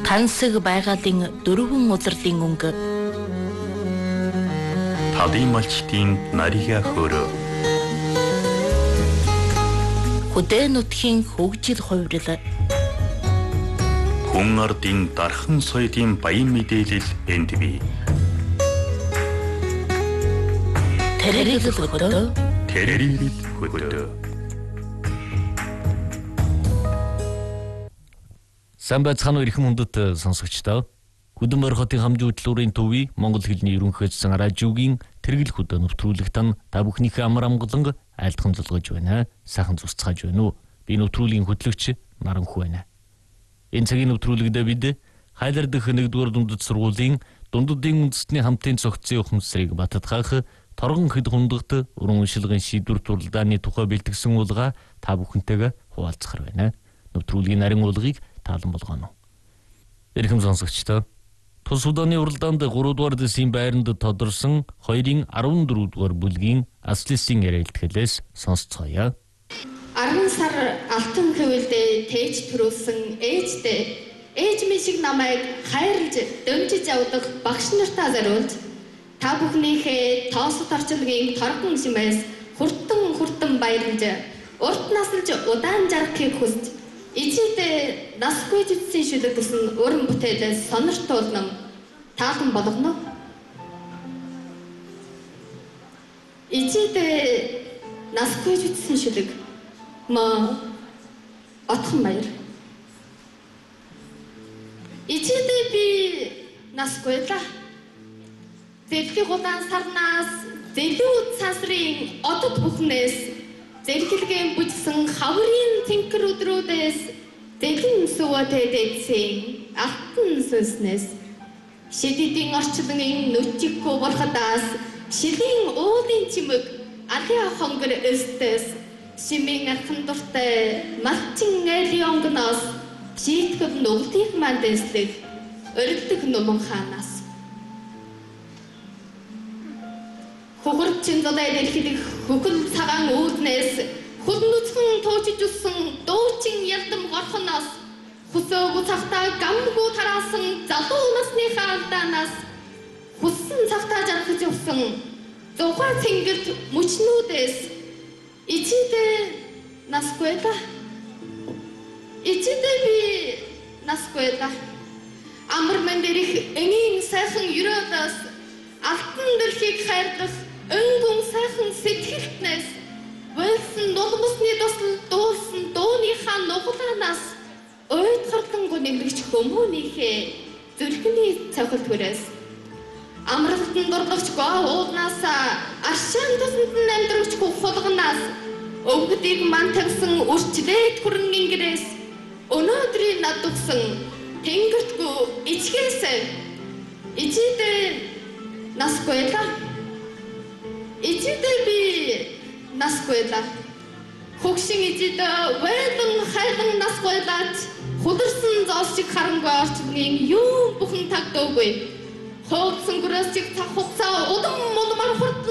Тансаг байгалийн дөрвөн улирлын өнгө. Талын малчдын нарига хөөрөө. Хөдөө нутгийн хөгжил хувирал. Хүн ардын дархан соёлын баян мэдээлэл энд бий. Тэрэгэл хөдөө. Тэрэгэл хөдөө. Сайн байцгаана уу эрхэм хүндэт сонсогчдоо. Хөдөн орхотын хамжуудлуурын төвийн Монгол хэлний ерөнхий эзэн радиогийн тэргэл хөдөө нэвтрүүлэгт та бүхнийхээ амар амгалан айлтхан зулгаж байна. Сайхан зусцгааж байна уу? Би нэвтрүүлгийн хөтлөгч Наранху байна. Энэ цагийн нэвтрүүлэгдээ бид Хайлар дэх 1-р дундад сургуулийн дундадын үндэстний хамтын цогцын ухамсарыг баттгах торгон хэд хундагт уран уншилгын шийдвэр туралдааны тухай бэлтгэсэн уулга та бүхэнтэйгээ хуваалцахар байна. Нэвтрүүлгийн нарийн уулгыг таалан болгоно. Эрхэм сонсогчдоо, Тус Суданы уралдаанд 3-р дэсийн байранд тодорсон 2-ын 14-р бүлгийн Аслисын ярилцлагаас сонсцгоё. 10 сар алтан хэвэлдээ тээж төрүүлсэн ээжтэй ээж минь шиг намайг хайрлж дэмжиж явдаг багш нартаа зориулж та бүхнийхээ тоосот орчилгийн торгон шимээс хүртэн баярлж урт насалж удаан жаргахыг хүсэж эцэдээ насгүй зүтсэн шүлэг гэсэн уран бүтээлээс сониртуулнам таалан болгоно. Эцэдээ насгүй зүтсэн шүлэг ма отхон баяр. Эцэдээ би насгүй л. Зэрлэг удаан сарнаас зэлүүд сансрын одод бүхнээс зэргэлгэн бүжсэн хаврын тэнхэр өдрүүдээс зэлэн сувотэй дэдсэн алтан сүнснээс шидидийн орчлонгийн нүчиггүй бурхадаас шилийн уулын чимэг алиа хонгор өстөөс шимийн архан дуртай малчин эли онгоноос шийтгэв нүглтийг манд эслэг өрөлдөг нуман хаанаас Хөгөрчин зулай дэлхийдэх хөхөл цагаан үүднээс хөл нүцгэн туучиж өссөн дуучин ялдам горхоноос хөсөөгүй цагтаа гамгүй тараасан залуу насныхаа алдаанаас хүссэн цагтаа жаргаж явсан зугаа цэнгэрт мөчнүүдээс эцэдээ насгүй л. Эцэдээ би насгүй л. Амар мэндэрих энгийн сайхан өрөөдөөс алтан дэлхийг хайрлах өнгөн сайхан сэтгэлтнээс вэлсэн нулимсны тусал дуулсан дууныхаа нуглаанаас уйдгарлангу нэмрэгч хүмүүнийхээ зүрхний цавхал түрээс амралтан дурлагч уулнаас аршаан тусанд амьдрагч хулганаас өвгдийг мантагсан үрчлээд хүрэн ингэрээс өнөөдрийн над өгсөн тэнгэртгүй ичгээсээ ичидээ насгүй л. Эцэдээ би насгүй л. Хөгшин эцэдээ вэлэн хайлан насгүй лаач хуларсан зоос шиг харангүй орчмын юу бүхэн тагдаагүй. Хоолсон гөрөөс шиг цаг хугацаа удам мулмар хурд